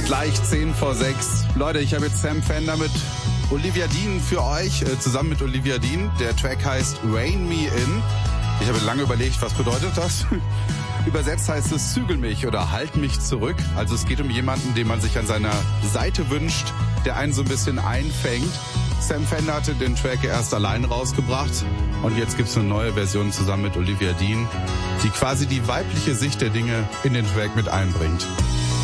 Gleich 10 vor 6. Leute, ich habe jetzt Sam Fender mit Olivia Dean für euch, zusammen mit Olivia Dean. Der Track heißt Rein Me In. Ich habe lange überlegt, was bedeutet das? Übersetzt heißt es zügel mich oder halt mich zurück. Also es geht um jemanden, den man sich an seiner Seite wünscht, der einen so ein bisschen einfängt. Sam Fender hatte den Track erst allein rausgebracht und jetzt gibt's eine neue Version zusammen mit Olivia Dean, die quasi die weibliche Sicht der Dinge in den Track mit einbringt.